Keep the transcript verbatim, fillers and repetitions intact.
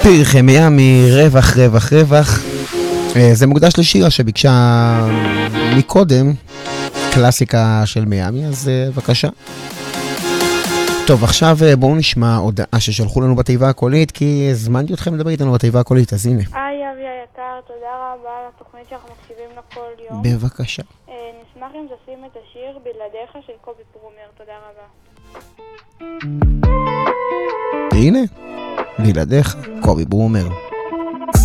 פרחי מיאמי, רווח, רווח, רווח. זה מוקדש לשירה שביקשה מקודם, קלאסיקה של מיאמי, אז בבקשה. טוב, עכשיו בואו נשמע הודעה ששלחו לנו בתיבה הקולית, כי הזמנתי אתכם לדבר איתנו בתיבה הקולית, אז הנה. היי אבי היקר, תודה רבה על התוכנית שאנחנו מקשיבים לה כל יום. בבקשה. נשמח אם תשים את השיר בלעדיך של קובי פרומר, תודה רבה. הנה, בלעדיך, קובי פרומר.